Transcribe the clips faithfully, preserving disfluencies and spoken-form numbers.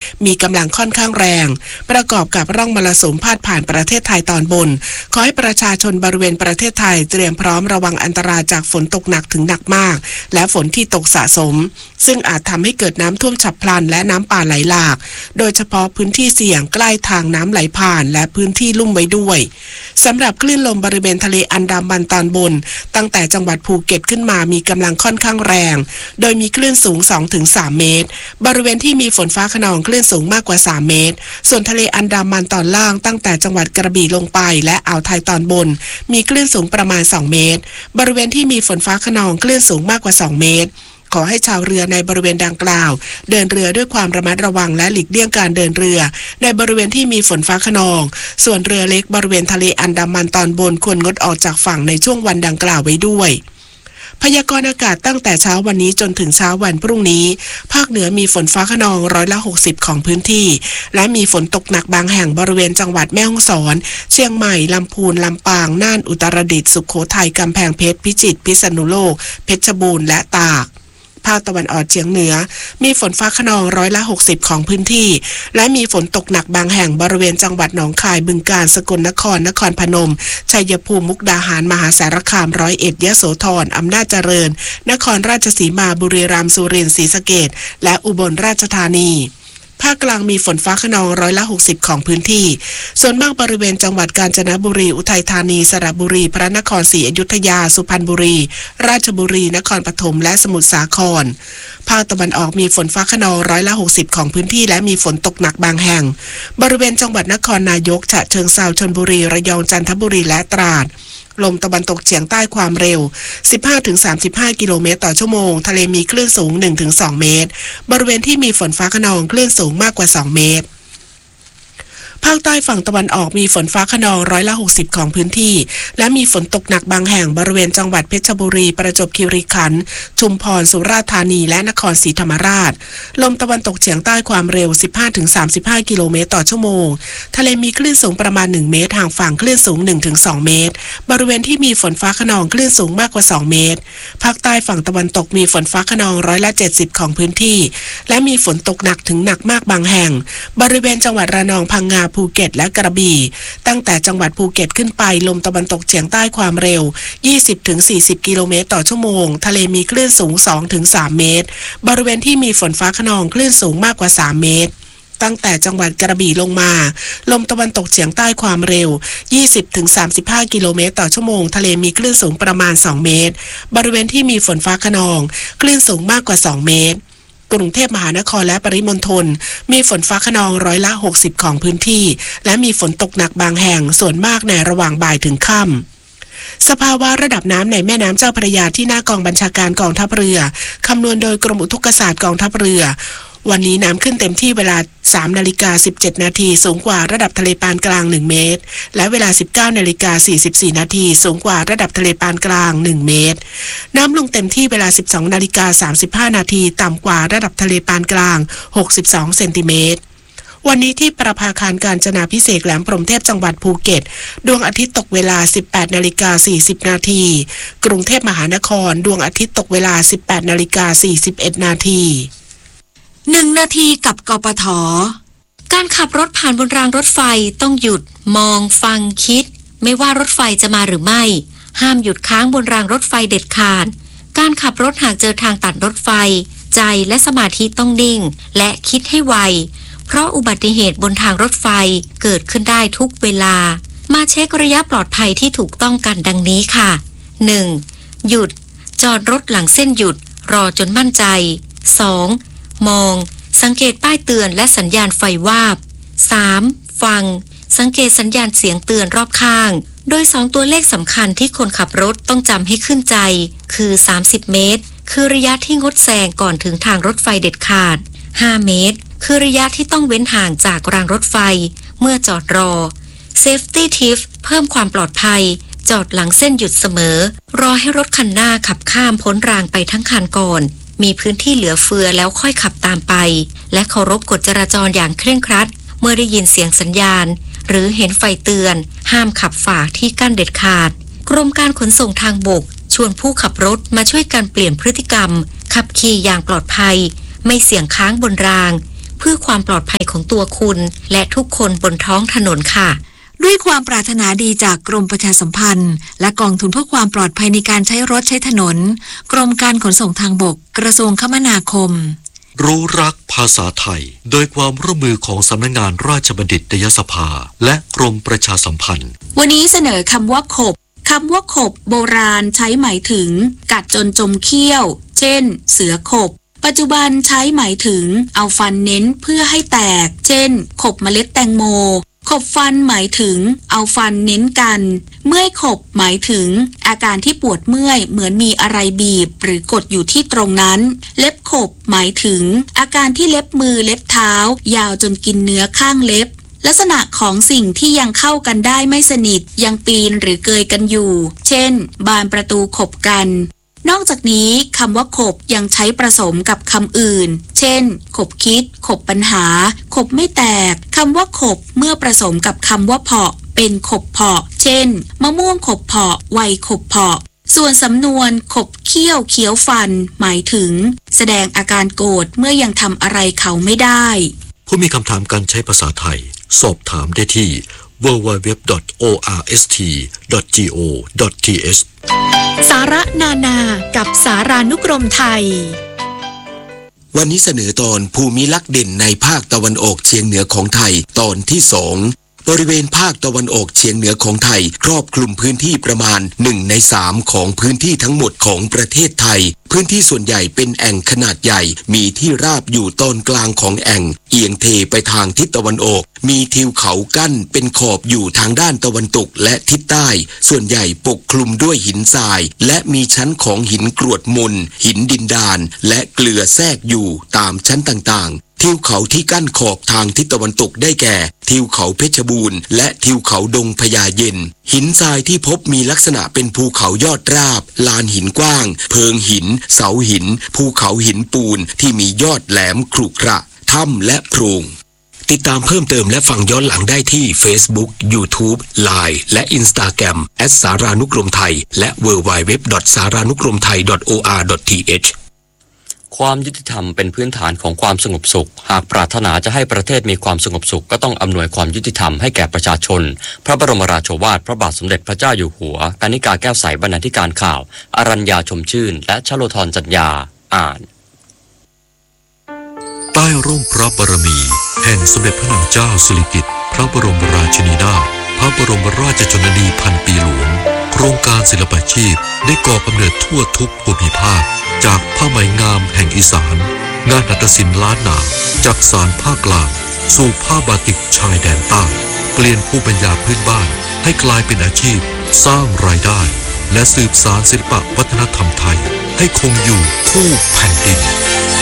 มีกำลังค่อนข้างแรงประกอบกับร่องมรสุมพาดผ่านประเทศไทยตอนบนขอให้ประชาชนบริเวณประเทศไทยเตรียมพร้อมระวังอันตรายจากฝนตกหนักถึงหนักมากและฝนที่ตกสะสมซึ่งอาจทำให้เกิดน้ำท่วมฉับพลันและน้ำป่าไหลหลากโดยเฉพาะพื้นที่เสี่ยงใกล้ทางน้ำไหลผ่านและพื้นที่ลุ่มไว้ด้วยสำหรับคลื่นลมบริเวณทะเลอันดามันตอนบนตั้งแต่จังหวัดภูเก็ตขึ้นมามีกำลังค่อนข้างแรงโดยมีคลื่นสูง สองถึงสาม เมตรบริเวณที่มีฝนฟ้าคะนองคลื่นสูงมากกว่าสามเมตรส่วนทะเลอันดามันตอนล่างตั้งแต่จังหวัดกระบี่ลงไปและอ่าวไทยตอนบนมีคลื่นสูงประมาณสองเมตรบริเวณที่มีฝนฟ้าคะนองคลื่นสูงมากกว่าสองเมตรขอให้ชาวเรือในบริเวณดังกล่าวเดินเรือด้วยความระมัดระวังและหลีกเลี่ยงการเดินเรือในบริเวณที่มีฝนฟ้าคะนองส่วนเรือเล็กบริเวณทะเลอันดามันตอนบนควรงดออกจากฝั่งในช่วงวันดังกล่าวไว้ด้วยพยากรณ์อากาศตั้งแต่เช้าวันนี้จนถึงเช้าวันพรุ่งนี้ภาคเหนือมีฝนฟ้าคะนองร้อยละหกสิบของพื้นที่และมีฝนตกหนักบางแห่งบริเวณจังหวัดแม่ฮ่องสอนเชียงใหม่ลำพูนลำปางน่านอุตรดิตถ์สุโขทัยกำแพงเพชรพิจิตรพิษณุโลกเพชรบูรณ์และตากภาคตะวันออกเฉียงเหนือมีฝนฟ้าคะนองร้อยละหกสิบของพื้นที่และมีฝนตกหนักบางแห่งบริเวณจังหวัดหนองคายบึงกาฬสกลนครนครพนมชัยภูมิมุกดาหารมหาสารคามร้อยเอ็ดยโสธรอำนาจเจริญนครราชสีมาบุรีรัมย์สุรินทร์ศรีสะเกษและอุบลราชธานีภาคกลางมีฝนฟ้าคะนองร้อยละหกสิบของพื้นที่ส่วนมากบริเวณจังหวัดกาญจนบุรีอุทัยธานีสระบุรีพระนครศรีอยุธยาสุพรรณบุรีราชบุรีนครปฐมและสมุทรสาครภาคตะวันออกมีฝนฟ้าคะนองร้อยละหกสิบของพื้นที่และมีฝนตกหนักบางแห่งบริเวณจังหวัดนครนายกฉะเชิงเทราชลบุรีระยองจันทบุรีและตราดลมตะวันตกเฉียงใต้ความเร็ว สิบห้าถึงสามสิบห้า กิโลเมตรต่อชั่วโมงทะเลมีคลื่นสูง หนึ่งถึงสอง เมตรบริเวณที่มีฝนฟ้าคะนองคลื่นสูงมากกว่าสองเมตรภาคใต้ฝั่งตะวันออกมีฝนฟ้าคะนองร้อยละหกสิบของพื้นที่และมีฝนตกหนักบางแห่งบริเวณจังหวัดเพชรบุรีประจวบคีรีขันธ์ชุมพรสุราษฎร์ธานีและนครศรีธรรมราชลมตะวันตกเฉียงใต้ความเร็ว สิบห้าถึงสามสิบห้า กิโลเมตรต่อชั่วโมงทะเลมีคลื่นสูงประมาณหนึ่งเมตรห่างฝั่งคลื่นสูง หนึ่งถึงสอง เมตรบริเวณที่มีฝนฟ้าคะนองคลื่นสูงมากกว่าสองเมตรภาคใต้ฝั่งตะวันตกมีฝนฟ้าคะนองร้อยละเจ็ดสิบของพื้นที่และมีฝนตกหนักถึงหนักมากบางแห่งบริเวณจังหวัดระนองพังงาภูเก็ตและกระบี่ตั้งแต่จังหวัดภูเก็ตขึ้นไปลมตะวันตกเฉียงใต้ความเร็ว ยี่สิบถึงสี่สิบ กิโลเมตรต่อชั่วโมงทะเลมีคลื่นสูง สองถึงสาม เมตรบริเวณที่มีฝนฟ้าคะนองคลื่นสูงมากกว่าสามเมตรตั้งแต่จังหวัดกระบี่ลงมาลมตะวันตกเฉียงใต้ความเร็ว ยี่สิบถึงสามสิบห้า กิโลเมตรต่อชั่วโมงทะเลมีคลื่นสูงประมาณสองเมตรบริเวณที่มีฝนฟ้าคะนองคลื่นสูงมากกว่าสองเมตรกรุงเทพมหานครและปริมณฑลมีฝนฟ้าคะนองร้อยละหกสิบของพื้นที่และมีฝนตกหนักบางแห่งส่วนมากในระหว่างบ่ายถึงค่ำสภาวะระดับน้ำในแม่น้ำเจ้าพระยาที่หน้ากองบัญชาการกองทัพเรือคำนวณโดยกรมอุทกศาสตร์กองทัพเรือวันนี้น้ำขึ้นเต็มที่เวลา สามนาฬิกาสิบเจ็ดนาทีสูงกว่าระดับทะเลปานกลางหนึ่งเมตรและเวลา สิบเก้านาฬิกาสี่สิบสี่นาทีสูงกว่าระดับทะเลปานกลางหนึ่งเมตรน้ำลงเต็มที่เวลา สิบสองนาฬิกาสามสิบห้านาทีต่ำกว่าระดับทะเลปานกลางหกสิบสองเซนติเมตรวันนี้ที่ประภาคารกาญจนาภิเษกแหลมพรหมเทพจังหวัดภูเก็ตดวงอาทิตย์ตกเวลา สิบแปดนาฬิกาสี่สิบนาทีกรุงเทพมหานครดวงอาทิตย์ตกเวลา สิบแปดนาฬิกาสี่สิบเอ็ดนาทีหนึ่งนาทีกับกปท.การขับรถผ่านบนรางรถไฟต้องหยุดมองฟังคิดไม่ว่ารถไฟจะมาหรือไม่ห้ามหยุดค้างบนรางรถไฟเด็ดขาดการขับรถหากเจอทางตัดรถไฟใจและสมาธิต้องนิ่งและคิดให้ไวเพราะอุบัติเหตุบนทางรถไฟเกิดขึ้นได้ทุกเวลามาเช็คระยะปลอดภัยที่ถูกต้องกันดังนี้ค่ะ หนึ่ง หยุดจอดรถหลังเส้นหยุดรอจนมั่นใจ สอง มองสังเกตป้ายเตือนและสัญญาณไฟวาบ สาม ฟังสังเกตสัญญาณเสียงเตือนรอบข้างโดยสองตัวเลขสำคัญที่คนขับรถต้องจำให้ขึ้นใจคือสามสิบเมตรคือระยะที่งดแซงก่อนถึงทางรถไฟเด็ดขาดห้าเมตรคือระยะที่ต้องเว้นห่างจากรางรถไฟเมื่อจอดรอ Safety Tip เพิ่มความปลอดภัยจอดหลังเส้นหยุดเสมอรอให้รถคันหน้าขับข้ามพ้นรางไปทั้งคันก่อนมีพื้นที่เหลือเฟือแล้วค่อยขับตามไปและเคารพกฎจราจรอย่างเคร่งครัดเมื่อได้ยินเสียงสัญญาณหรือเห็นไฟเตือนห้ามขับฝ่าที่กั้นเด็ดขาดกรมการขนส่งทางบกชวนผู้ขับรถมาช่วยกันเปลี่ยนพฤติกรรมขับขี่อย่างปลอดภัยไม่เสี่ยงค้างบนรางเพื่อความปลอดภัยของตัวคุณและทุกคนบนท้องถนนค่ะด้วยความปรารถนาดีจากกรมประชาสัมพันธ์และกองทุนเพื่อความปลอดภัยในการใช้รถใช้ถนนกรมการขนส่งทางบกกระทรวงคมนาคมรู้รักภาษาไทยโดยความร่วมมือของสำนักงานราชบัณฑิตยสภาและกรมประชาสัมพันธ์วันนี้เสนอคำว่าขบคำว่าขบโบราณใช้หมายถึงกัดจนจมเขี้ยวเช่นเสือขบปัจจุบันใช้หมายถึงเอาฟันเน้นเพื่อให้แตกเช่นขบเมล็ดแตงโมขบฟันหมายถึงเอาฟันเน้นกันเมื่อยขบหมายถึงอาการที่ปวดเมื่อยเหมือนมีอะไรบีบหรือกดอยู่ที่ตรงนั้นเล็บขบหมายถึงอาการที่เล็บมือเล็บเท้ายาวจนกินเนื้อข้างเล็บลักษณะของสิ่งที่ยังเข้ากันได้ไม่สนิทยังปีนหรือเกยกันอยู่เช่นบานประตูขบกันนอกจากนี้คำว่าขบยังใช้ผสมกับคำอื่นเช่นขบคิดขบปัญหาขบไม่แตกคำว่าขบเมื่อผสมกับคำว่าเพาะเป็นขบเพาะเช่นมะม่วงขบเพาะไวขบเพาะส่วนสำนวนขบเคี้ยวเคี้ยวฟันหมายถึงแสดงอาการโกรธเมื่อยังทำอะไรเขาไม่ได้ผู้มีคำถามการใช้ภาษาไทยสอบถามได้ที่ ดับเบิลยู ดับเบิลยู ดับเบิลยู ดอท โอ อาร์ เอส ที ดอท จี โอ ดอท ที เอชสาระนานากับสารานุกรมไทยวันนี้เสนอตอนภูมิลักษณ์เด่นในภาคตะวันออกเฉียงเหนือของไทยตอนที่สองบริเวณภาคตะวันออกเฉียงเหนือของไทยครอบคลุมพื้นที่ประมาณหนึ่งในสามของพื้นที่ทั้งหมดของประเทศไทยพื้นที่ส่วนใหญ่เป็นแอ่งขนาดใหญ่มีที่ราบอยู่ตอนกลางของแอ่งเอียงเทไปทางทิศตะวันออกมีทิวเขากั้นเป็นขอบอยู่ทางด้านตะวันตกและทิศใต้ส่วนใหญ่ปกคลุมด้วยหินทรายและมีชั้นของหินกรวดมนหินดินดานและเกลือแทรกอยู่ตามชั้นต่างๆทิวเขาที่กั้นขอบทางทิศตะวันตกได้แก่ทิวเขาเพชรบูรณ์และทิวเขาดงพญาเย็นหินทรายที่พบมีลักษณะเป็นภูเขายอดราบลานหินกว้างเพิงหินเสาหินภูเขาหินปูนที่มียอดแหลมขรุขระถ้ำและโพรงติดตามเพิ่มเติมและฟังย้อนหลังได้ที่ Facebook YouTube ไลน์ และ Instagram แอท สารานุกรมไทยและ ดับเบิลยู ดับเบิลยู ดับเบิลยู ดอท สารานุกรมไทย ดอท โอ อาร์ ดอท ที เอชความยุติธรรมเป็นพื้นฐานของความสงบสุขหากปรารถนาจะให้ประเทศมีความสงบสุขก็ต้องอำนวยความยุติธรรมให้แก่ประชาชนพระบรมราโชวาทพระบาทสมเด็จพระเจ้าอยู่หัวกนิกาแก้วใสบรรณาธิการข่าวอรัญญาชมชื่นและชโลธรจัญญาอ่านใต้ร่มพระบารมีแห่งสมเด็จพระนางเจ้าสิริกิติ์พระบรมราชินีนาถพระบรมราชชนนีพันปีหลวงโครงการศิลปาชีพได้ก่อกำเนิดทั่วทุกภูมิภาคจากผ้าไหมงามแห่งอีสานงานหัตถศิลป์ล้านนาจากสารภาคกลางสู่ผ้าบาติกชายแดนใต้เปลี่ยนภูมิปัญญาพื้นบ้านให้กลายเป็นอาชีพสร้างรายได้และสืบสานศิลปวัฒนธรรมไทยให้คงอยู่คู่แผ่นดิน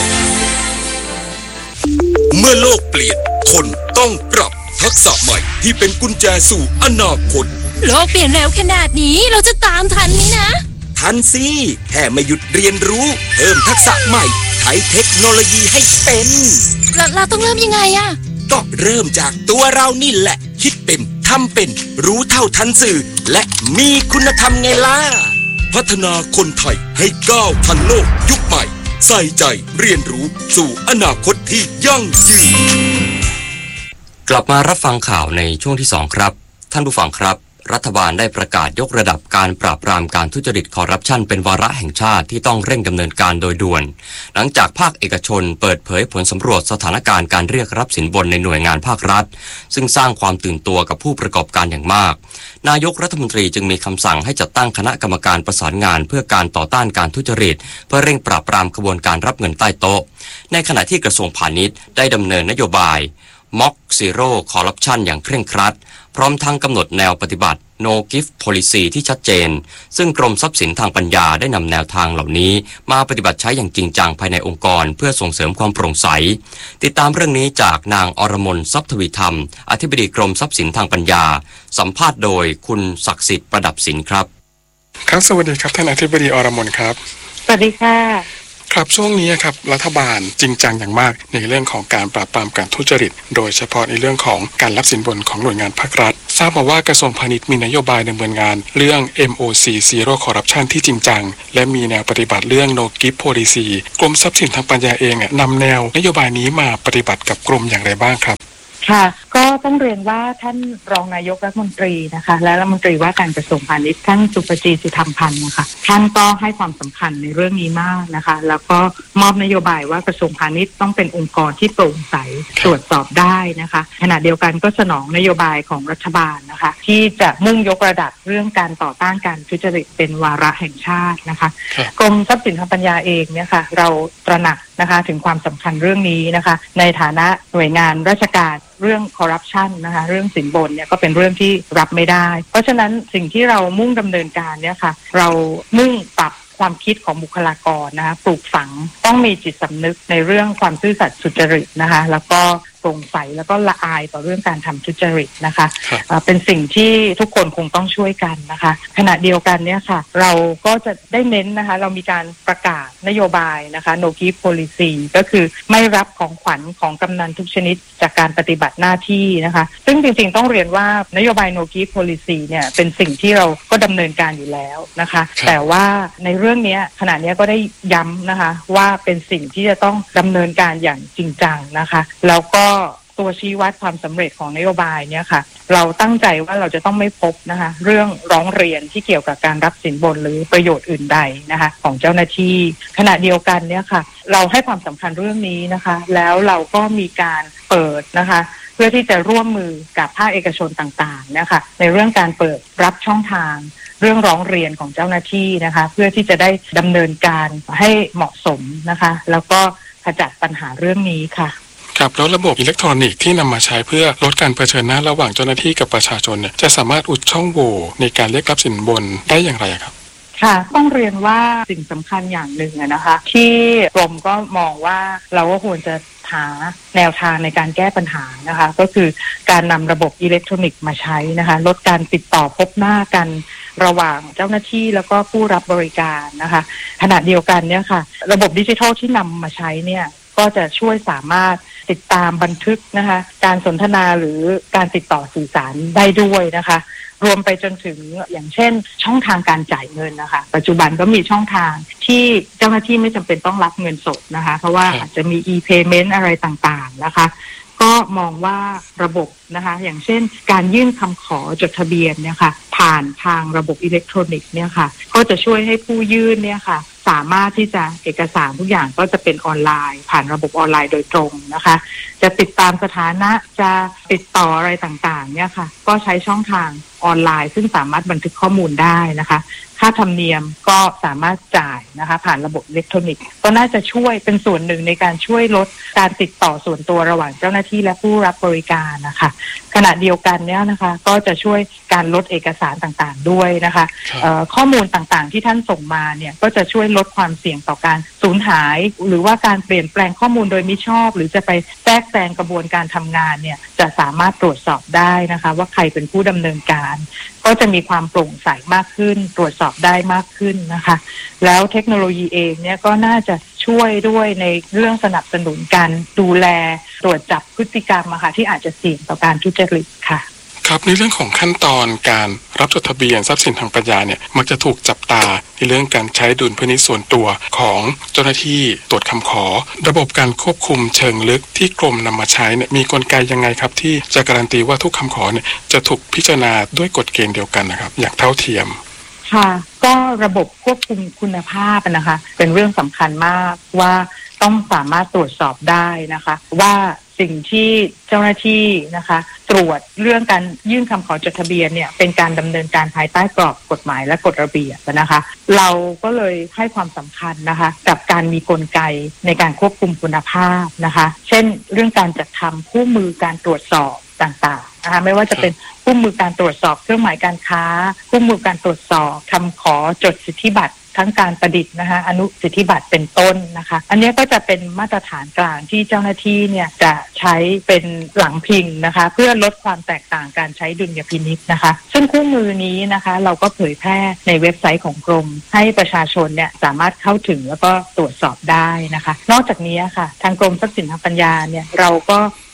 เมื่อโลกเปลี่ยนคนต้องปรับทักษะใหม่ที่เป็นกุญแจสู่อนาคตโลกเปลี่ยนเร็วขนาดนี้เราจะตามทันไหมนะทันสิแค่ไม่หยุดเรียนรู้เพิ่มทักษะใหม่ใช้เทคโนโลยีให้เป็นเราเราต้องเริ่มยังไงอะก็เริ่มจากตัวเรานี่แหละคิดเป็นทำเป็นรู้เท่าทันสื่อและมีคุณธรรมไงล่ะพัฒนาคนไทยให้ก้าวทันโลกยุคใหม่ใส่ใจเรียนรู้สู่อนาคตที่ยั่งยืนกลับมารับฟังข่าวในช่วงที่สองครับท่านผู้ฟังครับรัฐบาลได้ประกาศยกระดับการปราบปรามการทุจริตคอร์รัปชันเป็นวาระแห่งชาติที่ต้องเร่งดำเนินการโดยด่วนหลังจากภาคเอกชนเปิดเผยผลสำรวจสถานการณ์การเรียกรับสินบนในหน่วยงานภาครัฐซึ่งสร้างความตื่นตัวกับผู้ประกอบการอย่างมากนายกรัฐมนตรีจึงมีคำสั่งให้จัดตั้งคณะกรรมการประสานงานเพื่อการต่อต้านการทุจริตเพื่อเร่งปราบปรามขบวนการรับเงินใต้โต๊ะในขณะที่กระทรวงพาณิชย์ได้ดำเนินนโยบาย Mock Zero Corruption อย่างเคร่งครัดพร้อมทั้งกำหนดแนวปฏิบัติ No Gift Policy ที่ชัดเจนซึ่งกรมทรัพย์สินทางปัญญาได้นำแนวทางเหล่านี้มาปฏิบัติใช้อย่างจริงจังภายในองค์กรเพื่อส่งเสริมความโปร่งใสติดตามเรื่องนี้จากนางอรมนทรัพย์ทวีธรรมอธิบดีกรมทรัพย์สินทางปัญญาสัมภาษณ์โดยคุณศักดิ์สิทธิ์ประดับสินครับครับสวัสดีครับท่านอธิบดีอรมนครับสวัสดีค่ะครับช่วงนี้ครับรัฐบาลจริงจังอย่างมากในเรื่องของการปราบปรามการทุจริตโดยเฉพาะในเรื่องของการรับสินบนของหน่วยงานภาครัฐทราบมาว่ากระทรวงพาณิชย์มีนโยบายดำเนินงานเรื่อง เอ็ม โอ ซี Zero Corruption ที่จริงจังและมีแนวปฏิบัติเรื่อง No Gift Policy กรมทรัพย์สินทางปัญญาเองนำแนวนโยบายนี้มาปฏิบัติกับกรมอย่างไรบ้างครับค่ะก็ต้องเรียนว่าท่านรองนายกรัฐมนตรีนะคะและรัฐมนตรีว่าการกระทรวงพาณิชย์ท่านสุปจีสุธรรมพันธ์นะคะท่านก็ให้ความสำคัญในเรื่องนี้มากนะคะแล้วก็มอบนโยบายว่ากระทรวงพาณิชย์ต้องเป็นองค์กรที่โปร่งใสตรวจสอบได้นะคะขณะเดียวกันก็สนองนโยบายของรัฐบาลนะคะที่จะมุ่งยกระดับเรื่องการต่อต้านการทุจริตเป็นวาระแห่งชาตินะคะกรมทรัพย์สินทางปัญญาเองเนี่ยค่ะเราตระหนักนะคะถึงความสำคัญเรื่องนี้นะคะในฐานะหน่วยงานราชการเรื่องคอร์รัปชันนะคะเรื่องสินบนเนี่ยก็เป็นเรื่องที่รับไม่ได้เพราะฉะนั้นสิ่งที่เรามุ่งดำเนินการเนี่ยค่ะเรามุ่งปรับความคิดของบุคลากรนะคะปลูกฝังต้องมีจิตสำนึกในเรื่องความซื่อสัตย์สุจริตนะคะแล้วก็โปร่งใสแล้วก็ละอายต่อเรื่องการทำทุจริตนะคะเป็นสิ่งที่ทุกคนคงต้องช่วยกันนะคะขณะเดียวกันเนี่ยค่ะเราก็จะได้เน้นนะคะเรามีการประกาศนโยบายนะคะ No Gift Policy ก็คือไม่รับของขวัญของกำนันทุกชนิดจากการปฏิบัติหน้าที่นะคะซึ่งจริงๆต้องเรียนว่านโยบาย No Gift Policy เนี่ยเป็นสิ่งที่เราก็ดำเนินการอยู่แล้วนะคะแต่ว่าในเรื่องนี้ขณะนี้ก็ได้ย้ำนะคะว่าเป็นสิ่งที่จะต้องดำเนินการอย่างจริงจังนะคะแล้วก็ตัวชี้วัดความสำเร็จของนโยบายเนี่ยค่ะเราตั้งใจว่าเราจะต้องไม่พบนะคะเรื่องร้องเรียนที่เกี่ยวกับการรับสินบนหรือประโยชน์อื่นใดนะคะของเจ้าหน้าที่ขณะเดียวกันเนี่ยค่ะเราให้ความสำคัญเรื่องนี้นะคะแล้วเราก็มีการเปิดนะคะเพื่อที่จะร่วมมือกับภาคเอกชนต่างๆนะคะในเรื่องการเปิดรับช่องทางเรื่องร้องเรียนของเจ้าหน้าที่นะคะเพื่อที่จะได้ดำเนินการให้เหมาะสมนะคะแล้วก็ขจัดปัญหาเรื่องนี้ค่ะครับแล้วระบบอิเล็กทรอนิกส์ที่นำมาใช้เพื่อลดการเผชิญหน้าระหว่างเจ้าหน้าที่กับประชาชนเนี่ยจะสามารถอุดช่องโหว่ในการเรียกรับสินบนได้อย่างไรครับค่ะต้องเรียนว่าสิ่งสำคัญอย่างหนึ่งนะคะที่กรมก็มองว่าเราก็ควรจะหาแนวทางในการแก้ปัญหานะคะก็คือการนำระบบอิเล็กทรอนิกส์มาใช้นะคะลดการติดต่อพบหน้ากันระหว่างเจ้าหน้าที่แล้วก็ผู้รับบริการนะคะขณะเดียวกันเนี่ยค่ะระบบดิจิทัลที่นำมาใช้เนี่ยก็จะช่วยสามารถติดตามบันทึกนะคะการสนทนาหรือการติดต่อสื่อสารได้ด้วยนะคะรวมไปจนถึงอย่างเช่นช่องทางการจ่ายเงินนะคะปัจจุบันก็มีช่องทางที่เจ้าหน้าที่ไม่จำเป็นต้องรับเงินสดนะคะเพราะว่าอาจจะมี e-payment อะไรต่างๆนะคะก็มองว่าระบบนะคะอย่างเช่นการยื่นคำขอจดทะเบียนเนี่ยค่ะผ่านทางระบบอิเล็กทรอนิกส์เนี่ยค่ะก็จะช่วยให้ผู้ยื่นเนี่ยค่ะสามารถที่จะเอกสารทุกอย่างก็จะเป็นออนไลน์ผ่านระบบออนไลน์โดยตรงนะคะจะติดตามสถานะจะติดต่ออะไรต่างๆเนี่ยค่ะก็ใช้ช่องทางออนไลน์ซึ่งสามารถบันทึกข้อมูลได้นะคะค่าธรรมเนียมก็สามารถจ่ายนะคะผ่านระบบอิเล็กทรอนิกส์ก็น่าจะช่วยเป็นส่วนหนึ่งในการช่วยลดการติดต่อส่วนตัวระหว่างเจ้าหน้าที่และผู้รับบริการนะคะขณะเดียวกันเนี่ยนะคะก็จะช่วยการลดเอกสารต่างๆด้วยนะคะข้อมูลต่างๆที่ท่านส่งมาเนี่ยก็จะช่วยลดความเสี่ยงต่อการสูญหายหรือว่าการเปลี่ยนแปลงข้อมูลโดยมิชอบหรือจะไปแทรกแซงกระบวนการทำงานเนี่ยจะสามารถตรวจสอบได้นะคะว่าใครเป็นผู้ดำเนินการก็จะมีความโปร่งใสมากขึ้นตรวจสอบได้มากขึ้นนะคะแล้วเทคโนโลยีเองเนี่ยก็น่าจะช่วยด้วยในเรื่องสนับสนุนการดูแลตรวจจับพฤติกรรมอะค่ะที่อาจจะเสี่ยงต่อการทุจริตค่ะครับในเรื่องของขั้นตอนการรับจดทะเบียนทรัพย์สินทางปัญญาเนี่ยมักจะถูกจับตาในเรื่องการใช้ดุลพินิจส่วนตัวของเจ้าหน้าที่ตรวจคำขอระบบการควบคุมเชิงลึกที่กรมนำมาใช้เนี่ยมีกลไกยังไงครับที่จะการันตีว่าทุกคำขอเนี่ยจะถูกพิจารณาด้วยกฎเกณฑ์เดียวกันนะครับอย่างเท่าเทียมค่ะก็ระบบควบคุมคุณภาพนะคะเป็นเรื่องสำคัญมากว่าต้องสามารถตรวจสอบได้นะคะว่าสิ่งที่เจ้าหน้าที่นะคะตรวจเรื่องการยื่นคำขอจดทะเบียนเนี่ยเป็นการดำเนินการภายใต้กรอบกฎหมายและกฎระเบียบนะคะเราก็เลยให้ความสำคัญนะคะกับการมีกลไกในการควบคุมคุณภาพนะคะเช่นเรื่องการจัดทำคู่มือการตรวจสอบต่างๆนะคะไม่ว่าจะเป็นคู่มือการตรวจสอบเครื่องหมายการค้าคู่มือการตรวจสอบคำขอจดสิทธิบัตรทั้งการประดิษฐ์นะคะอนุสิทธิบัตรเป็นต้นนะคะอันนี้ก็จะเป็นมาตรฐานกลางที่เจ้าหน้าที่เนี่ยจะใช้เป็นหลังพิงนะคะเพื่อลดความแตกต่างการใช้ดุลยพินิจนะคะซึ่งคู่มือนี้นะคะเราก็เผยแพร่ในเว็บไซต์ของกรมให้ประชาชนเนี่ยสามารถเข้าถึงแล้วก็ตรวจสอบได้นะคะนอกจากนี้ค่ะทางกรมทรัพย์สินทางปัญญาเนี่ยเราก็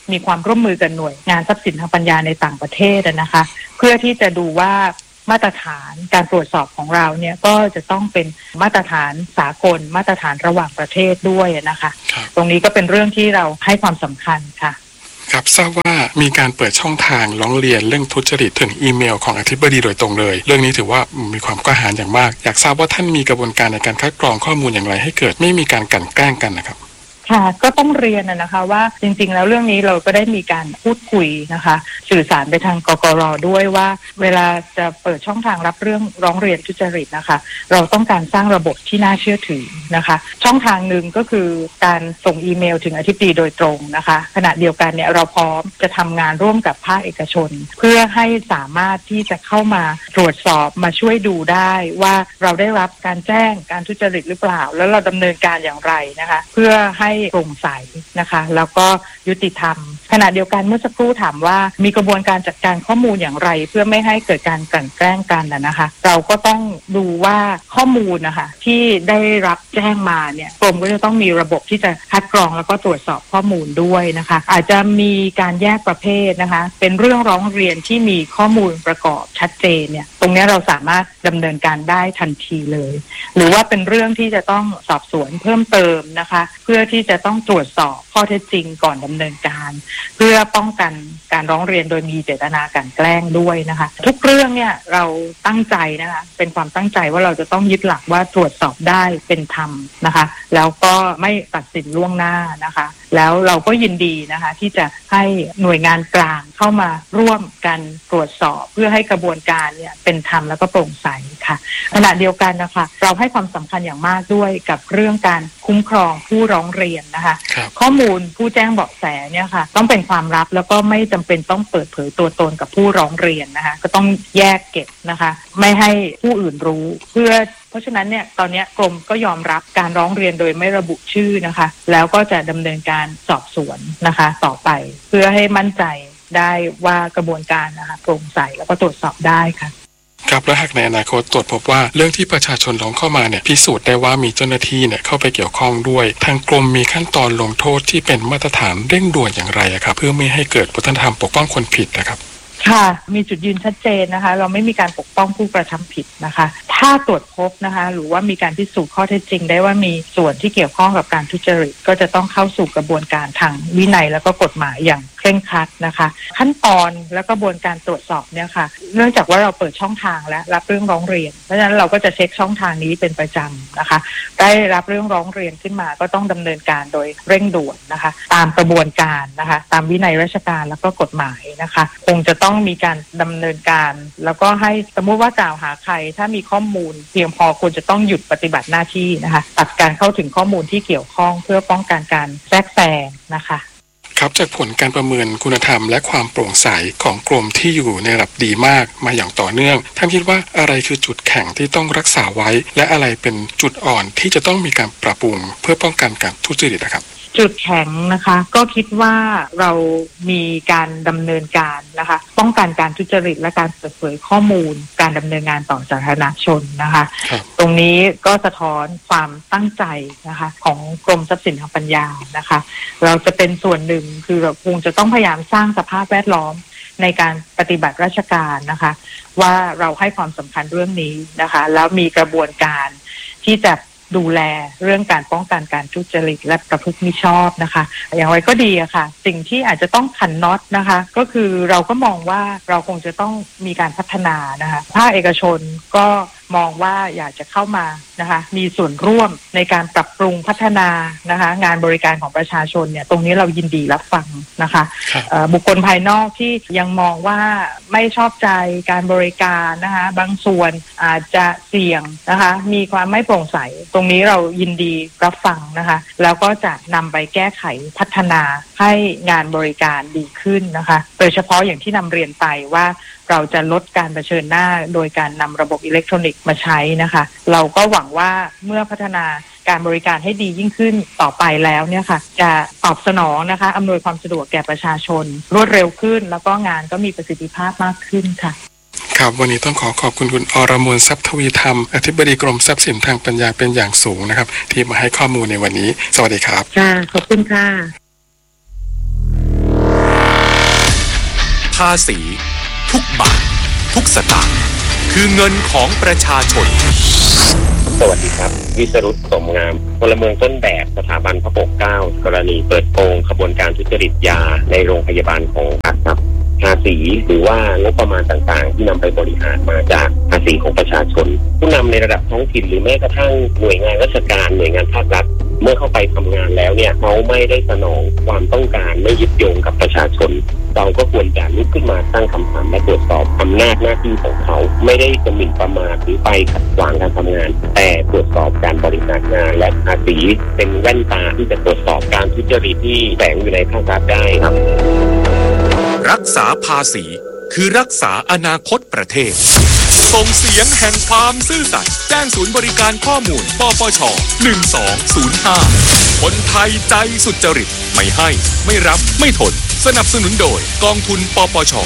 มีความร่วมมือกับหน่วยงานทรัพย์สินทางปัญญาในต่างประเทศนะคะเพื่อที่จะดูว่ามาตรฐานการตรวจสอบของเราเนี่ยก็จะต้องเป็นมาตรฐานสากลมาตรฐานระหว่างประเทศด้วยนะคะตรงนี้ก็เป็นเรื่องที่เราให้ความสำคัญค่ะครับทราบว่ามีการเปิดช่องทางร้องเรียนเรื่องทุจริตถึงอีเมลของอธิบดีโดยตรงเลยเรื่องนี้ถือว่ามีความกล้าหาญอย่างมากอยากทราบว่าท่านมีกระบวนการในการคัดกรองข้อมูลอย่างไรให้เกิดไม่มีการกลั่นแกล้งกันนะครับค่ะก็ต้องเรียนนะคะว่าจริงๆแล้วเรื่องนี้เราก็ได้มีการพูดคุยนะคะสื่อสารไปทางกกร.ด้วยว่าเวลาจะเปิดช่องทางรับเรื่องร้องเรียนทุจริตนะคะเราต้องการสร้างระบบที่น่าเชื่อถือนะคะช่องทางหนึ่งก็คือการส่งอีเมลถึงอธิบดีโดยตรงนะคะขณะเดียวกันเนี่ยเราพร้อมจะทำงานร่วมกับภาคเอกชนเพื่อให้สามารถที่จะเข้ามาตรวจสอบมาช่วยดูได้ว่าเราได้รับการแจ้งการทุจริตหรือเปล่าแล้วเราดำเนินการอย่างไรนะคะเพื่อให้โปร่งใสนะคะแล้วก็ยุติธรรมขณะเดียวกันเมื่อสักครู่ถามว่ามีกระบวนการจัดการข้อมูลอย่างไรเพื่อไม่ให้เกิดการกลั่นแกล้งกันนะคะเราก็ต้องดูว่าข้อมูลนะคะที่ได้รับแจ้งมาเนี่ยกรมก็จะต้องมีระบบที่จะคัดกรองแล้วก็ตรวจสอบข้อมูลด้วยนะคะอาจจะมีการแยกประเภทนะคะเป็นเรื่องร้องเรียนที่มีข้อมูลประกอบชัดเจนเนี่ยตรงนี้เราสามารถดำเนินการได้ทันทีเลยหรือว่าเป็นเรื่องที่จะต้องสอบสวนเพิ่มเติมนะคะเพื่อที่จะต้องตรวจสอบข้อเท็จจริงก่อนดำเนินการเพื่อป้องกันการร้องเรียนโดยมีเจตนากลั่นแกล้งด้วยนะคะทุกเรื่องเนี่ยเราตั้งใจนะคะเป็นความตั้งใจว่าเราจะต้องยึดหลักว่าตรวจสอบได้เป็นธรรมนะคะแล้วก็ไม่ตัดสินล่วงหน้านะคะแล้วเราก็ยินดีนะคะที่จะให้หน่วยงานกลางเข้ามาร่วมกันตรวจสอบเพื่อให้กระบวนการเนี่ยเป็นธรรมแล้วก็โปร่งใสค่ะขณะเดียวกันนะคะเราให้ความสำคัญอย่างมากด้วยกับเรื่องการคุ้มครองผู้ร้องเรียนนะคะข้อมูลผู้แจ้งเบาะแสเนี่ยค่ะต้องเป็นความลับแล้วก็ไม่จำเป็นต้องเปิดเผยตัวตนกับผู้ร้องเรียนนะคะก็ต้องแยกเก็บนะคะไม่ให้ผู้อื่นรู้เพื่อเพราะฉะนั้นเนี่ยตอนนี้กรมก็ยอมรับการร้องเรียนโดยไม่ระบุชื่อนะคะแล้วก็จะดำเนินการสอบสวนนะคะต่อไปเพื่อให้มั่นใจได้ว่ากระบวนการนะคะโปร่งใสแล้วก็ตรวจสอบได้ค่ะครับและหากในอนาคตตรวจพบว่าเรื่องที่ประชาชนร้องเข้ามาเนี่ยพิสูจน์ได้ว่ามีเจ้าหน้าที่เนี่ยเข้าไปเกี่ยวข้องด้วยทางกรมมีขั้นตอนลงโทษที่เป็นมาตรฐานเร่งด่วนอย่างไรครับเพื่อไม่ให้เกิดวัฒนธรรมปกป้องคนผิดนะครับค่ะมีจุดยืนชัดเจนนะคะเราไม่มีการปกป้องผู้กระทำผิดนะคะถ้าตรวจพบนะคะหรือว่ามีการพิสูจน์ข้อเท็จจริงได้ว่ามีส่วนที่เกี่ยวข้องกับการทุจริตก็จะต้องเข้าสู่กระบวนการทางวินัยแล้วก็กฎหมายอย่างเคร่งครัดนะคะขั้นตอนและกระบวนการตรวจสอบเนี่ยค่ะเนื่องจากว่าเราเปิดช่องทางและรับเรื่องร้องเรียนเพราะฉะนั้นเราก็จะเช็คช่องทางนี้เป็นประจำนะคะได้รับเรื่องร้องเรียนขึ้นมาก็ต้องดำเนินการโดยเร่งด่วนนะคะตามกระบวนการนะคะตามวินัยราชการแล้วก็กฎหมายนะคะคงจะต้องมีการดำเนินการแล้วก็ให้สมมติว่ากล่าวหาใครถ้ามีข้อมูลเพียงพอควรจะต้องหยุดปฏิบัติหน้าที่นะคะตัดการเข้าถึงข้อมูลที่เกี่ยวข้องเพื่อป้องกันการแทรกแซงนะคะครับจากผลการประเมินคุณธรรมและความโปร่งใสของกรมที่อยู่ในระดับดีมากมาอย่างต่อเนื่องท่านคิดว่าอะไรคือจุดแข็งที่ต้องรักษาไว้และอะไรเป็นจุดอ่อนที่จะต้องมีการปรับปรุงเพื่อป้องกันการทุจริตนะครับจุดแข็งนะคะก็คิดว่าเรามีการดำเนินการนะคะป้องกันการทุจริตและการเปิดเผยข้อมูลการดำเนินงานต่อสาธารณชนนะคะตรงนี้ก็สะท้อนความตั้งใจนะคะของกรมทรัพย์สินทางปัญญานะคะเราจะเป็นส่วนหนึ่งคือเราคงจะต้องพยายามสร้างสภาพแวดล้อมในการปฏิบัติราชการนะคะว่าเราให้ความสำคัญเรื่องนี้นะคะแล้วมีกระบวนการที่จะดูแลเรื่องการป้องกันการทุจริตและประพฤติมิชอบนะคะอย่างไรก็ดีอะค่ะสิ่งที่อาจจะต้องขันน็อตนะคะก็คือเราก็มองว่าเราคงจะต้องมีการพัฒนานะคะภาคเอกชนก็มองว่าอยากจะเข้ามานะคะมีส่วนร่วมในการปรับปรุงพัฒนานะคะงานบริการของประชาชนเนี่ยตรงนี้เรายินดีรับฟังนะคะบุคคลภายนอกที่ยังมองว่าไม่ชอบใจการบริการนะคะบางส่วนอาจจะเสี่ยงนะคะมีความไม่โปร่งใสตรงนี้เรายินดีรับฟังนะคะแล้วก็จะนำไปแก้ไขพัฒนาให้งานบริการดีขึ้นนะคะโดยเฉพาะอย่างที่นำเรียนไปว่าเราจะลดการเผชิญหน้าโดยการนำระบบอิเล็กทรอนิกส์มาใช้นะคะเราก็หวังว่าเมื่อพัฒนาการบริการให้ดียิ่งขึ้นต่อไปแล้วเนี่ยค่ะจะตอบสนองนะคะอำนวยความสะดวกแก่ประชาชนรวดเร็วขึ้นแล้วก็งานก็มีประสิทธิภาพมากขึ้นค่ะครับวันนี้ต้องขอขอบคุณคุณอรมนทรัพย์ทวีธรรมอธิบดีกรมทรัพย์สินทางปัญญาเป็นอย่างสูงนะครับที่มาให้ข้อมูลในวันนี้สวัสดีครับค่ะขอบคุณค่ะาษีทุกบาททุกสตางค์คือเงินของประชาชนสวัสดีครับวิสรุตสมงามพลเมืองต้นแบบสถาบันพระปกเกล้ากรณีเปิดโปงขบวนการทุจริตยาในโรงพยาบาลของรัฐครับภาษีหรือว่างบประมาณต่างๆที่นำไปบริหารมาจากภาษีของประชาชนผู้นำในระดับท้องถิ่นหรือแม้กระทั่งหน่วยงานราชการหน่วยงานภาครัฐเมื่อเข้าไปทำงานแล้วเนี่ยเขาไม่ได้สนองความต้องการไม่ยึดโยงกับประชาชนเราก็ควรจะลุกขึ้นมาตั้งคำถามและตรวจสอบอำนาจหน้าที่ของเขาไม่ได้จะหมิ่นประมาทหรือไปขัดขวางการทำงานแต่ตรวจสอบการบริหารงานและภาษีเป็นแว่นตาที่จะตรวจสอบการทุจริตที่แฝงอยู่ในภาครัฐได้ครับรักษาภาษีคือรักษาอนาคตประเทศส่งเสียงแห่งความซื่อสัตย์แจ้งศูนย์บริการข้อมูลปปชหนึ่งสองศูนย์ห้าคนไทยใจสุจริตไม่ให้ไม่รับไม่ทนสนับสนุนโดยกองทุนปปช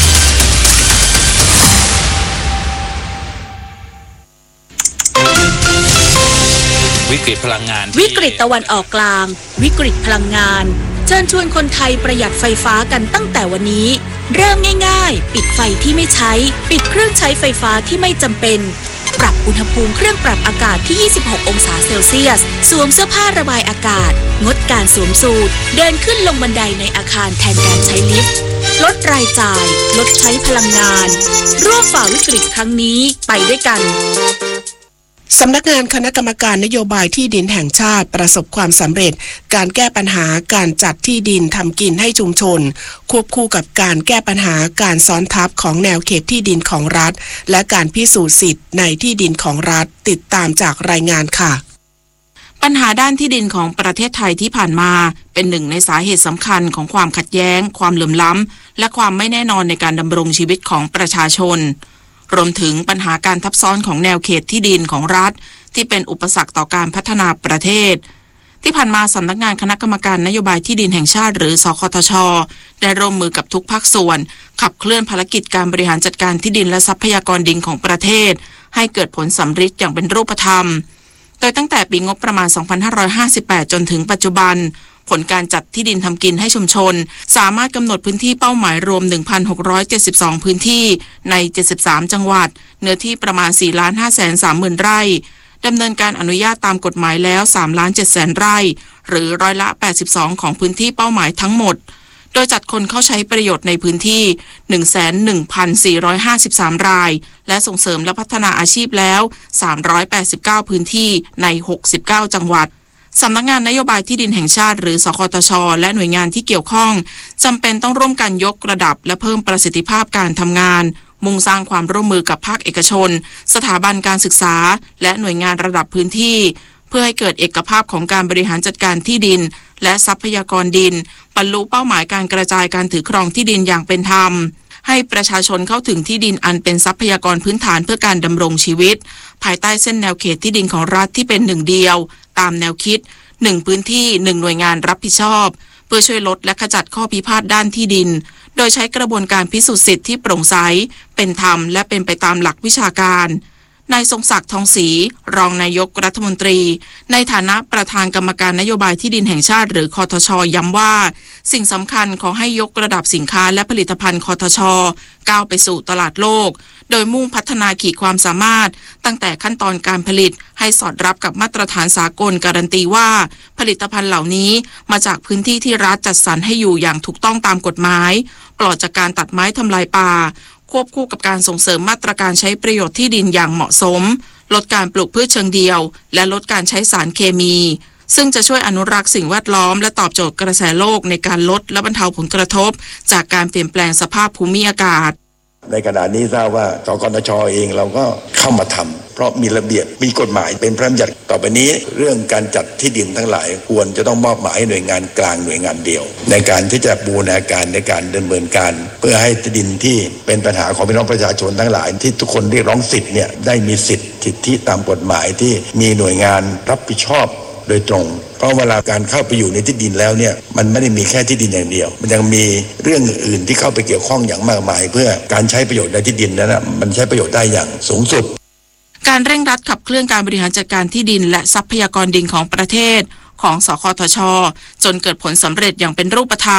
วิกฤตพลังงานวิกฤตตะวันออกกลางวิกฤตพลังงานเชิญชวนคนไทยประหยัดไฟฟ้ากันตั้งแต่วันนี้เริ่มง่ายๆปิดไฟที่ไม่ใช้ปิดเครื่องใช้ไฟฟ้าที่ไม่จำเป็นปรับอุณหภูมิเครื่องปรับอากาศที่ยี่สิบหกองศาเซลเซียสสวมเสื้อผ้าระบายอากาศงดการสวมสูทเดินขึ้นลงบันไดในอาคารแทนการใช้ลิฟต์ลดรายจ่ายลดใช้พลังงานร่วมฝ่าวิกฤตครั้งนี้ไปด้วยกันสำนักงานคณะกรรมการนโยบายที่ดินแห่งชาติประสบความสำเร็จการแก้ปัญหาการจัดที่ดินทำกินให้ชุมชนควบคู่กับการแก้ปัญหาการซ้อนทับของแนวเขตที่ดินของรัฐและการพิสูจน์สิทธิ์ในที่ดินของรัฐติดตามจากรายงานค่ะปัญหาด้านที่ดินของประเทศไทยที่ผ่านมาเป็นหนึ่งในสาเหตุสำคัญของความขัดแย้งความเหลื่อมล้ำและความไม่แน่นอนในการดำรงชีวิตของประชาชนรวมถึงปัญหาการทับซ้อนของแนวเขตที่ดินของรัฐที่เป็นอุปสรรคต่อการพัฒนาประเทศที่ผ่านมาสำนักงานคณะกรรมการนโยบายที่ดินแห่งชาติหรือสคทช.ได้ร่วมมือกับทุกภาคส่วนขับเคลื่อนภารกิจการบริหารจัดการที่ดินและทรัพยากรดินของประเทศให้เกิดผลสำฤทธิ์อย่างเป็นรูปธรรมโดยตั้งแต่ปีงบประมาณสองพันห้าร้อยห้าสิบแปดจนถึงปัจจุบันผลการจัดที่ดินทำกินให้ชุมชนสามารถกำหนดพื้นที่เป้าหมายรวม หนึ่งพันหกร้อยเจ็ดสิบสอง พื้นที่ในเจ็ดสิบสามจังหวัดเนื้อที่ประมาณ สี่ล้านห้าแสนสามหมื่น ไร่ดำเนินการอนุญาตตามกฎหมายแล้ว สามล้านเจ็ดแสน ไร่หรือร้อยละแปดสิบสองของพื้นที่เป้าหมายทั้งหมดโดยจัดคนเข้าใช้ประโยชน์ในพื้นที่ หนึ่งแสนหนึ่งพันสี่ร้อยห้าสิบสาม รายและส่งเสริมและพัฒนาอาชีพแล้วสามร้อยแปดสิบเก้าพื้นที่ในหกสิบเก้าจังหวัดสำนักงานนโยบายที่ดินแห่งชาติหรือสคทช.และหน่วยงานที่เกี่ยวข้องจำเป็นต้องร่วมกันยกระดับและเพิ่มประสิทธิภาพการทำงานมุ่งสร้างความร่วมมือกับภาคเอกชนสถาบันการศึกษาและหน่วยงานระดับพื้นที่เพื่อให้เกิดเอกภาพของการบริหารจัดการที่ดินและทรัพยากรดินบรรลุเป้าหมายการกระจายการถือครองที่ดินอย่างเป็นธรรมให้ประชาชนเข้าถึงที่ดินอันเป็นทรัพยากรพื้นฐานเพื่อการดำรงชีวิตภายใต้เส้นแนวเขตที่ดินของรัฐที่เป็นหนึ่งเดียวตามแนวคิดหนึ่งพื้นที่หนึ่งหน่วยงานรับผิดชอบเพื่อช่วยลดและขจัดข้อพิพาทด้านที่ดินโดยใช้กระบวนการพิสูจน์สิทธิ์ที่โปร่งใสเป็นธรรมและเป็นไปตามหลักวิชาการนายทรงศักดิ์ทองศรีรองนายกรัฐมนตรีในฐานะประธานกรรมการนโยบายที่ดินแห่งชาติหรือคทช.ย้ำว่าสิ่งสำคัญขอให้ยกระดับสินค้าและผลิตภัณฑ์คทช.ก้าวไปสู่ตลาดโลกโดยมุ่งพัฒนาขีดความสามารถตั้งแต่ขั้นตอนการผลิตให้สอดรับกับมาตรฐานสากลการันตีว่าผลิตภัณฑ์เหล่านี้มาจากพื้นที่ที่รัฐจัดสรรให้อยู่อย่างถูกต้องตามกฎหมายปลอดจากการตัดไม้ทำลายป่าควบคู่กับการส่งเสริมมาตรการใช้ประโยชน์ที่ดินอย่างเหมาะสมลดการปลูกพืชเชิงเดียวและลดการใช้สารเคมีซึ่งจะช่วยอนุรักษ์สิ่งแวดล้อมและตอบโจทย์กระแสโลกในการลดและบรรเทาผลกระทบจากการเปลี่ยนแปลงสภาพภูมิอากาศในขณะนี้ทราบว่าสกนช.เองเราก็เข้ามาทำเพราะมีระเบียบมีกฎหมายเป็นพระราชบัญญัติต่อไปนี้เรื่องการจัดที่ดินทั้งหลายควรจะต้องมอบหมายให้หน่วยงานกลางหน่วยงานเดียวในการที่จะบูรณาการในการดำเนินการเพื่อให้ที่ดินที่เป็นปัญหาของพี่น้องประชาชนทั้งหลายที่ทุกคนเรียกร้องสิทธิ์เนี่ยได้มีสิทธิ์สิทธิตามกฎหมายที่มีหน่วยงานรับผิดชอบโดยตรงเพราะเวลาการเข้าไปอยู่ในที่ดินแล้วเนี่ยมันไม่ได้มีแค่ที่ดินอย่างเดียวมันยังมีเรื่องอื่นที่เข้าไปเกี่ยวข้องอย่างมากมายเพื่อการใช้ประโยชน์ในที่ดินนั้นนะมันใช้ประโยชน์ได้อย่างสูงสุดการเร่งรัดขับเคลื่อนการบริหารจัดการที่ดินและทรัพยากรดินของประเทศของสคทช.จนเกิดผลสำเร็จอย่างเป็นรูปธรรม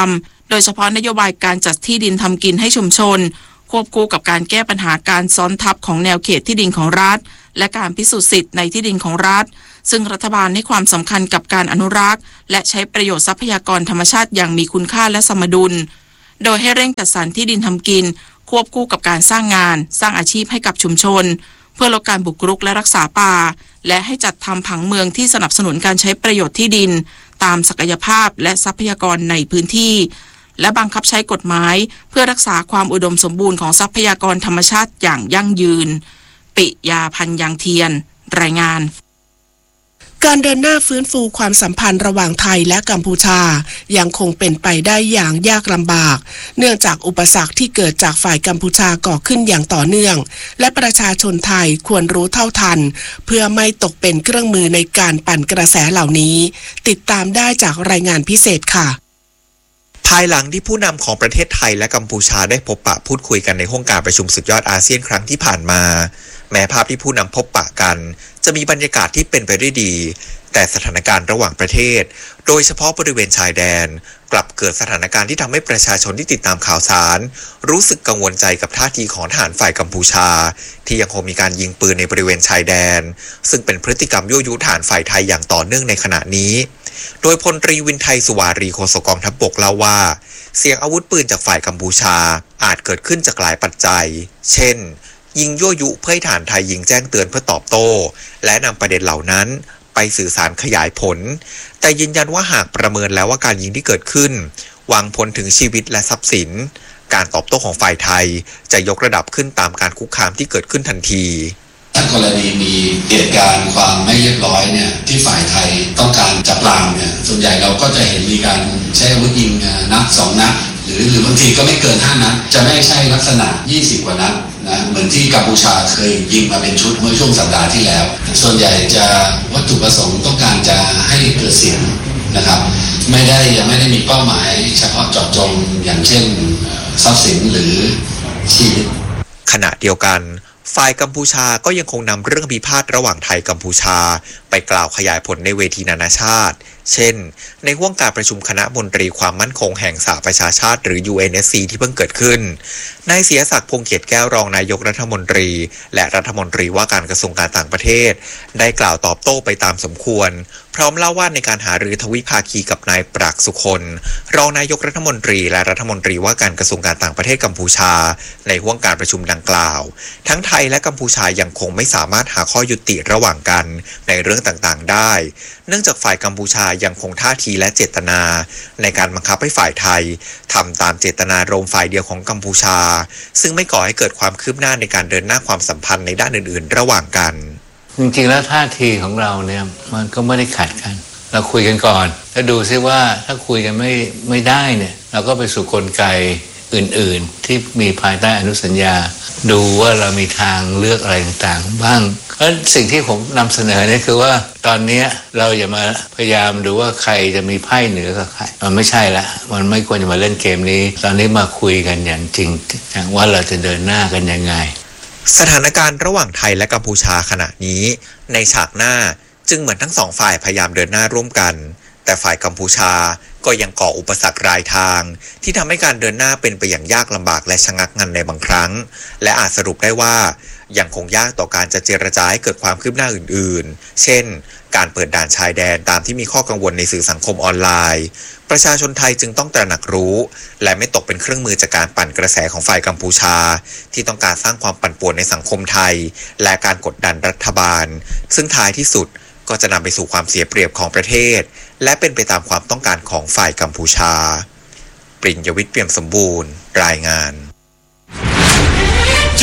โดยเฉพาะนโยบายการจัดที่ดินทำกินให้ชุมชนควบคู่กับการแก้ปัญหาการซ้อนทับของแนวเขตที่ดินของรัฐและการพิสูจน์สิทธิ์ในที่ดินของรัฐซึ่งรัฐบาลให้ความสำคัญกับการอนุรักษ์และใช้ประโยชน์ทรัพยากรธรรมชาติอย่างมีคุณค่าและสมดุลโดยให้เร่งจัดสรรที่ดินทำกินควบคู่กับการสร้างงานสร้างอาชีพให้กับชุมชนเพื่อลดการบุกรุกและรักษาป่าและให้จัดทำผังเมืองที่สนับสนุนการใช้ประโยชน์ที่ดินตามศักยภาพและทรัพยากรในพื้นที่และบังคับใช้กฎหมายเพื่อรักษาความอุดมสมบูรณ์ของทรัพยากรธรรมชาติอย่างยั่งยืนปิยาพันธ์ยังเทียนรายงานการเดินหน้าฟื้นฟูความสัมพันธ์ระหว่างไทยและกัมพูชายังคงเป็นไปได้อย่างยากลำบากเนื่องจากอุปสรรคที่เกิดจากฝ่ายกัมพูชาก่อขึ้นอย่างต่อเนื่องและประชาชนไทยควรรู้เท่าทันเพื่อไม่ตกเป็นเครื่องมือในการปั่นกระแสเหล่านี้ติดตามได้จากรายงานพิเศษค่ะภายหลังที่ผู้นำของประเทศไทยและกัมพูชาได้พบปะพูดคุยกันในห้องการประชุมสุดยอดอาเซียนครั้งที่ผ่านมาแม้ภาพที่ผู้นำพบปะกันจะมีบรรยากาศที่เป็นไปได้ดีแต่สถานการณ์ระหว่างประเทศโดยเฉพาะบริเวณชายแดนกลับเกิดสถานการณ์ที่ทำให้ประชาชนที่ติดตามข่าวสารรู้สึกกังวลใจกับท่าทีของทหารฝ่ายกัมพูชาที่ยังคงมีการยิงปืนในบริเวณชายแดนซึ่งเป็นพฤติกรรมยั่วยุทหารฝ่ายไทยอย่างต่อเนื่องในขณะนี้โดยพลตรีวินไทยสุวารีโฆษกกองทัพบกเล่าว่าเสียงอาวุธปืนจากฝ่ายกัมพูชาอาจเกิดขึ้นจากหลายปัจจัยเช่นยิงยั่วยุเพื่อให้ทหารไทยยิงแจ้งเตือนเพื่อตอบโต้และนำประเด็นเหล่านั้นไปสื่อสารขยายผลแต่ยืนยันว่าหากประเมินแล้วว่าการยิงที่เกิดขึ้นวางผลถึงชีวิตและทรัพย์สินการตอบโต้ของฝ่ายไทยจะยกระดับขึ้นตามการคุกคามที่เกิดขึ้นทันทีถ้ากรณีมีเหตุการณ์ความไม่เรียบร้อยเนี่ยที่ฝ่ายไทยต้องการจับปรามเนี่ยส่วนใหญ่เราก็จะเห็นมีการใช้อาวุธยิงนัดสองนัดหรือหรือบางทีก็ไม่เกินห้านัดจะไม่ใช่ลักษณะยี่สิบกว่านัดนะเหมือนที่กัมพูชาเคยยิงมาเป็นชุดเมื่อช่วงสัปดาห์ที่แล้วส่วนใหญ่จะวัตถุประสงค์ต้องการจะให้เกิดเสียงนะครับไม่ได้ยังไม่ได้มีเป้าหมายเฉพาะเจาะจงอย่างเช่นทรัพย์สินหรือชีวิตขณะเดียวกันฝ่ายกัมพูชาก็ยังคงนำเรื่องพิพาทระหว่างไทยกัมพูชาไปกล่าวขยายผลในเวทีนานาชาติเช่นในห้วงการประชุมคณะมนตรีความมั่นคงแห่งสหประชาชาติหรือ ยู เอ็น เอส ซี ที่เพิ่งเกิดขึ้นนายเสียศักดิ์พงษ์เกียรติแก้วรองนายกรัฐมนตรีและรัฐมนตรีว่าการกระทรวงการต่างประเทศได้กล่าวตอบโต้ไปตามสมควรพร้อมเล่าว่าในการหารือทวิภาคีกับนายปรักษ์สุคนรองนายกรัฐมนตรีและรัฐมนตรีว่าการกระทรวงการต่างประเทศกัมพูชาในห้วงการประชุมดังกล่าวทั้งไทยและกัมพูชายังคงไม่สามารถหาข้อยุติระหว่างกันในเรื่องต่างๆได้เนื่องจากฝ่ายกัมพูชายังคงท่าทีและเจตนาในการบังคับให้ฝ่ายไทยทำตามเจตนารมณ์ฝ่ายเดียวของกัมพูชาซึ่งไม่ก่อให้เกิดความคืบหน้าในการเดินหน้าความสัมพันธ์ในด้านอื่นๆระหว่างกันจริงๆแล้วท่าทีของเราเนี่ยมันก็ไม่ได้ขัดกันเราคุยกันก่อนแล้วดูซิว่าถ้าคุยกันไม่ไม่ได้เนี่ยเราก็ไปสู่กลไกอื่นๆที่มีภายใต้อนุสัญญาดูว่าเรามีทางเลือกอะไรต่างๆบ้างเพราะสิ่งที่ผมนำเสนอเนี่ยคือว่าตอนนี้เราอย่ามาพยายามดูว่าใครจะมีไพ่เหนือกับใครมันไม่ใช่ละมันไม่ควรจะมาเล่นเกมนี้ตอนนี้มาคุยกันอย่างจริงว่าเราจะเดินหน้ากันยังไงสถานการณ์ระหว่างไทยและกัมพูชาขณะนี้ในฉากหน้าจึงเหมือนทั้งสองฝ่ายพยายามเดินหน้าร่วมกันแต่ฝ่ายกัมพูชาก็ยังก่ออุปสรรครายทางที่ทำให้การเดินหน้าเป็นไปอย่างยากลำบากและชะงักงันในบางครั้งและอาจสรุปได้ว่ายังคงยากต่อการจะเจรจาให้เกิดความคืบหน้าอื่นๆเช่นการเปิดด่านชายแดนตามที่มีข้อกังวลในสื่อสังคมออนไลน์ประชาชนไทยจึงต้องตระหนักรู้และไม่ตกเป็นเครื่องมือจากการปั่นกระแสของฝ่ายกัมพูชาที่ต้องการสร้างความปั่นป่วนในสังคมไทยและการกดดันรัฐบาลซึ่งท้ายที่สุดก็จะนำไปสู่ความเสียเปรียบของประเทศและเป็นไปตามความต้องการของฝ่ายกัมพูชาปริญญวิทย์เปี่ยมสมบูรณ์รายงาน